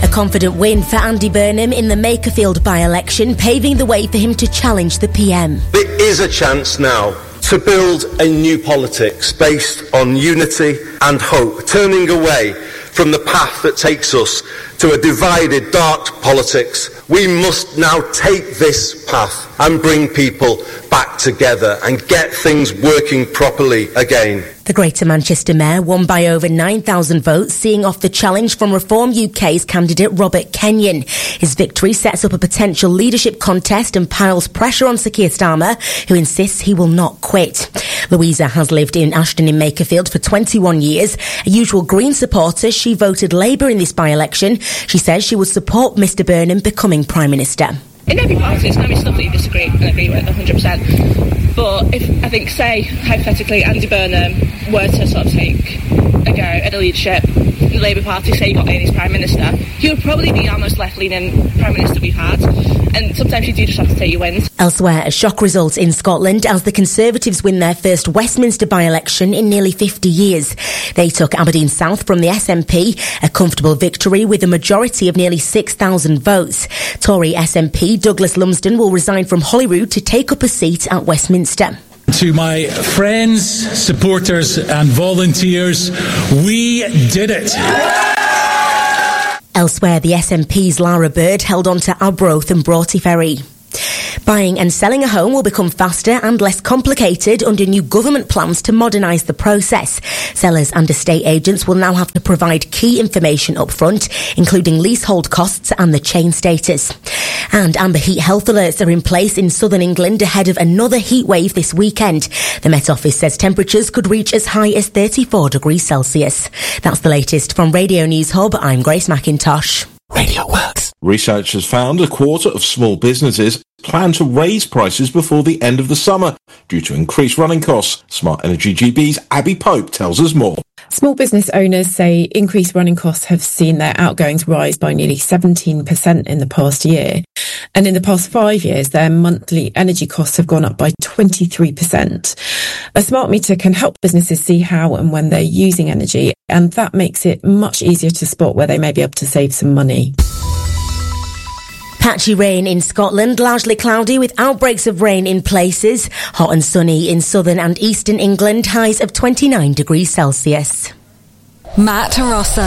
A confident win for Andy Burnham in the Makerfield by-election, paving the way for him to challenge the PM. There is a chance now to build a new politics based on unity and hope, turning away from the path that takes us to a divided, dark politics. We must now take this path and bring people back together and get things working properly again. The Greater Manchester Mayor won by over 9,000 votes, seeing off the challenge from Reform UK's candidate Robert Kenyon. His victory sets up a potential leadership contest and piles pressure on Sir Keir Starmer, who insists he will not quit. Louisa has lived in Ashton in Makerfield for 21 years. A usual Green supporter, she voted Labour in this by-election. She says she would support Mr Burnham becoming Prime Minister. In every party, there's going to be stuff that you disagree and agree with 100%. But if, I think, say, hypothetically, Andy Burnham were to sort of take a go at the leadership, the Labour Party, say, got in as Prime Minister, he would probably be our most left-leaning Prime Minister we've had. And sometimes you do just have to take your wins. Elsewhere, a shock result in Scotland as the Conservatives win their first Westminster by-election in nearly 50 years. They took Aberdeen South from the SNP, a comfortable victory with a majority of nearly 6,000 votes. Tory SNP Douglas Lumsden will resign from Holyrood to take up a seat at Westminster. To my friends, supporters and volunteers, we did it. Elsewhere, the SNP's Lara Bird held on to Arbroath and Broughty Ferry. Buying and selling a home will become faster and less complicated under new government plans to modernise the process. Sellers and estate agents will now have to provide key information up front, including leasehold costs and the chain status. And amber heat health alerts are in place in southern England ahead of another heat wave this weekend. The Met Office says temperatures could reach as high as 34 degrees Celsius. That's the latest from Radio News Hub. I'm Grace McIntosh. Radio Works. Research has found a quarter of small businesses plan to raise prices before the end of the summer due to increased running costs. Smart Energy GB's Abby Pope tells us more. Small business owners say increased running costs have seen their outgoings rise by nearly 17% in the past year. And in the past 5 years, their monthly energy costs have gone up by 23%. A smart meter can help businesses see how and when they're using energy, and that makes it much easier to spot where they may be able to save some money. Patchy rain in Scotland, largely cloudy with outbreaks of rain in places. Hot and sunny in southern and eastern England, highs of 29 degrees Celsius. Matt Rossa.